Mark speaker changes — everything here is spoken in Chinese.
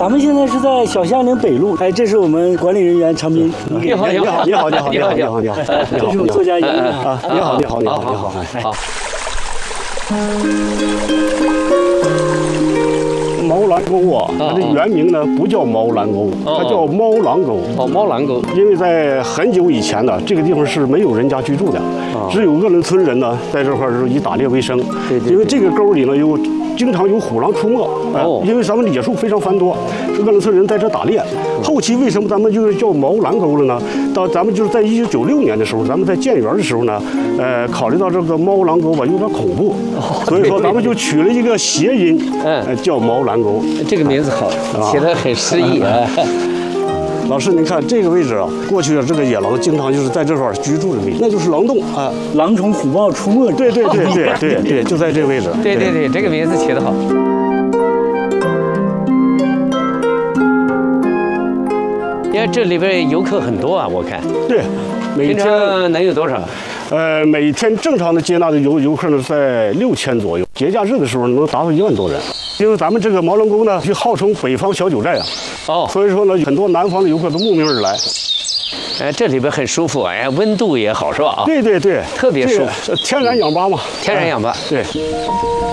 Speaker 1: 咱们现在是在小夏岭北路，哎，这是我们管理人员常斌，
Speaker 2: 你好，你好，你好，你好，你好，你好，你好，
Speaker 1: 这是我们作家杨
Speaker 2: 啊，你好，你好，你好，你好，好。
Speaker 3: 猫栏沟啊，它的原名呢不叫猫栏沟，它叫猫狼沟。
Speaker 2: 哦，猫栏沟。
Speaker 3: 因为在很久以前呢，这个地方是没有人家居住的，只有鄂伦村人呢在这块儿是以打猎为生。因为这个沟里呢经常有虎狼出没，因为咱们野兽非常繁多，鄂伦村人在这打猎。后期为什么咱们就是叫猫栏沟了呢？到咱们就是在1996年的时候，咱们在建园的时候呢，考虑到这个猫狼沟吧有点恐怖，所以说咱们就取了一个谐音，叫猫栏沟。
Speaker 2: 这个名字好，起得很诗意啊。
Speaker 3: 老师，您看这个位置啊，过去这个野狼经常就是在这块儿居住的位置，那就是狼洞啊，
Speaker 1: 狼虫虎豹出没。
Speaker 3: 对，就在这个位置。
Speaker 2: 对，这个名字起得好。因为这里边游客很多啊，我看。
Speaker 3: 对，每天
Speaker 2: 能有多少？
Speaker 3: 每天正常的接纳的游客呢在6000左右，节假日的时候能达到1万多人。因为咱们这个毛狼沟呢，就号称北方小九寨啊，所以说呢，很多南方的游客都慕名而来。
Speaker 2: 这里边很舒服，哎，温度也好，是吧？
Speaker 3: 对，
Speaker 2: 特别舒服，
Speaker 3: 天然氧吧嘛，
Speaker 2: 天然氧吧，
Speaker 3: 对。